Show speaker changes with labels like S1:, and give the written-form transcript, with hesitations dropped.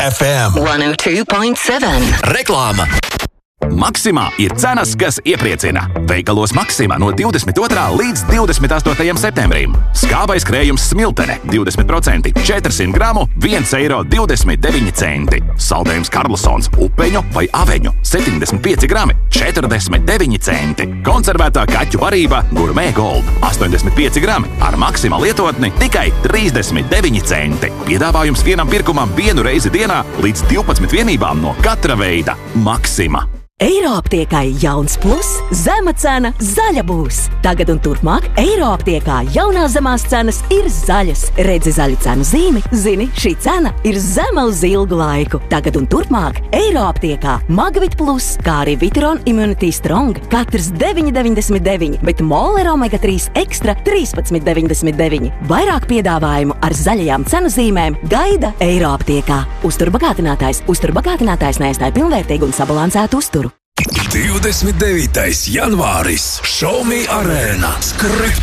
S1: FM
S2: 102.7.
S1: Reklāma.
S3: Maksimā ir cenas, kas iepriecina. Veikalos Maksimā no 22. līdz 28. septembrim. Skābais krējums smiltene 20%, 400 gramu, 1,29 eiro. Saldējums Karlsons, upeņu vai aveņu 75 grami, 49 centi. Konservētā kaķu barība Gourmet Gold 85 grami ar Maksimā lietotni tikai 39 centi. Piedāvājums vienam pirkumam vienu reizi dienā līdz 12 vienībām no katra veida. Maksimā.
S4: Eiroaptiekai jauns plus, zema cena, zaļa būs. Tagad un turpmāk Eiroaptiekā jaunās zemās cenas ir zaļas. Redzi zaļu cenu zīmi, zini, šī cena ir zema uz ilgu laiku. Tagad un turpmāk Eiroaptiekā Magvit plus, kā arī Viteron Immunity Strong, katrs 9,99, bet Moler Omega 3 Extra 13,99. Vairāk piedāvājumu ar zaļajām cenu zīmēm gaida Eiroaptiekā. Uzturbagātinātājs neaizstāja pilnvērtīgu un sabalansētu uzturu.
S1: 29. janvāris Šaumī arēna.